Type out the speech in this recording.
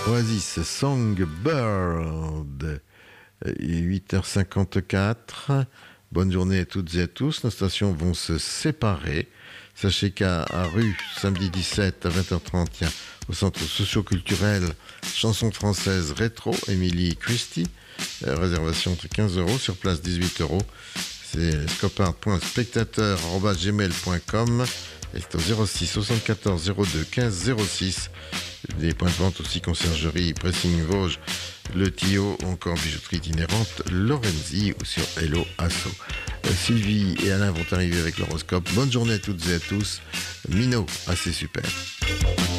Oasis Songbird. 8h54. Bonne journée à toutes et à tous. Nos stations vont se séparer. Sachez qu'à rue, samedi 17 à 20h30, au centre socio-culturel Chansons françaises rétro, Émilie Christie. Réservation entre 15 €, sur place 18 €. C'est scopart.spectateur@gmail.com et c'est au 06 74 02 15 06. Des points de vente aussi, conciergerie, pressing Vosges, Le Tio, encore bijouterie itinérante Lorenzi ou sur Hello Asso. Sylvie et Alain vont arriver avec l'horoscope. Bonne journée à toutes et à tous. Mino, assez super.